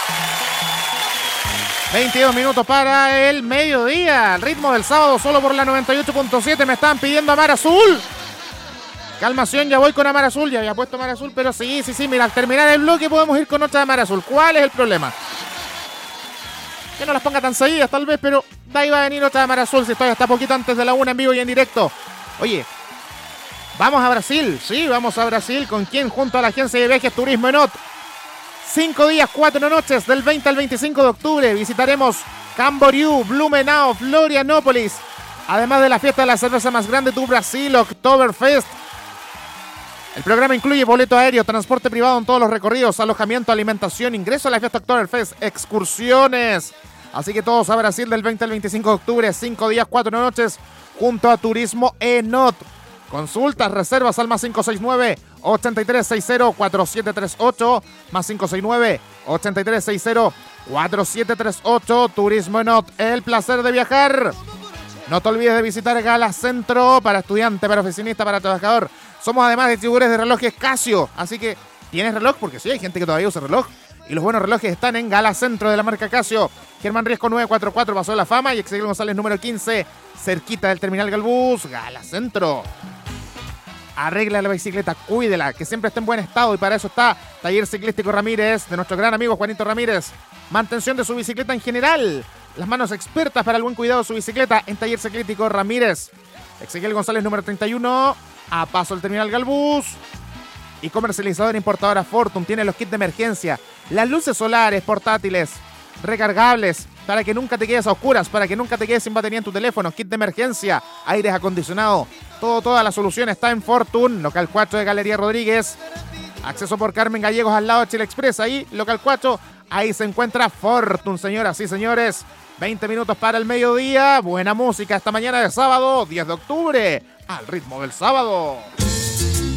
22 minutos para el mediodía. Al ritmo del sábado, solo por la 98.7. Me están pidiendo Amar Azul. Calmación, ya voy con Amar Azul. Ya había puesto Amar Azul, pero sí. Mira, al terminar el bloque podemos ir con otra de Amar Azul. ¿Cuál es el problema? Que no las ponga tan seguidas, tal vez, pero de ahí va a venir otra de Amar Azul. Si estoy hasta poquito antes de la 1 en vivo y en directo. Oye, vamos a Brasil. Sí, vamos a Brasil. ¿Con quién? Junto a la agencia de viajes Turismo Enot. 5 días, 4 noches, del 20 al 25 de octubre. Visitaremos Camboriú, Blumenau, Florianópolis. Además de la fiesta de la cerveza más grande de Brasil, Oktoberfest. El programa incluye boleto aéreo, transporte privado en todos los recorridos, alojamiento, alimentación, ingreso a la fiesta Oktoberfest, excursiones. Así que todos a Brasil del 20 al 25 de octubre, 5 días, 4 noches, junto a Turismo Enot. Consultas, reservas al más 569-8360-4738, más 569-8360-4738. Turismo Enot, el placer de viajar. No te olvides de visitar Gala Centro para estudiante, para oficinista, para trabajador. Somos además distribuidores de relojes Casio, así que ¿tienes reloj? Porque sí, hay gente que todavía usa reloj. Y los buenos relojes están en Gala Centro de la marca Casio. Germán Riesco 944, Paseo de la Fama, y Ezequiel González número 15, cerquita del Terminal Galbús. Gala Centro. Arregla la bicicleta, cuídela, que siempre esté en buen estado, y para eso está Taller Ciclístico Ramírez, de nuestro gran amigo Juanito Ramírez. Mantención de su bicicleta en general. Las manos expertas para el buen cuidado de su bicicleta en Taller Ciclístico Ramírez. Ezequiel González número 31, a paso del Terminal Galbús. Y comercializadora importadora Fortune tiene los kits de emergencia, las luces solares portátiles, recargables, para que nunca te quedes a oscuras, para que nunca te quedes sin batería en tu teléfono, kit de emergencia, aires acondicionados, toda la solución está en Fortune, local 4 de Galería Rodríguez, acceso por Carmen Gallegos al lado de Chile Express, ahí, local 4, ahí se encuentra Fortune, señoras y señores. 20 minutos para el mediodía, buena música esta mañana de sábado, 10 de octubre, al ritmo del sábado.